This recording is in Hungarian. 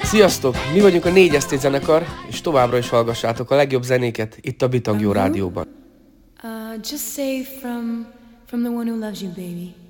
Sziasztok! Mi vagyunk a 4ST zenekar, és továbbra is hallgassátok a legjobb zenéket itt a Bitang Jó Rádióban. Just say from the one who loves you, baby.